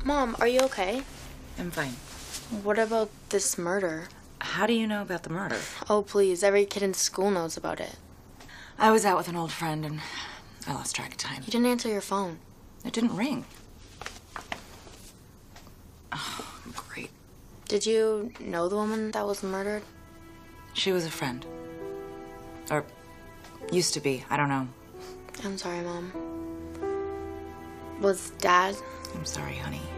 Mom, are you okay? I'm fine. What about this murder? How do you know about the murder? Oh, please. Every kid in school knows about it. I was out with an old friend and I lost track of time. You didn't answer your phone. It didn't ring. Oh, great. Did you know the woman that was murdered? She was a friend. Or used to be. I don't know. I'm sorry, Mom. Was Dad? I'm sorry, honey.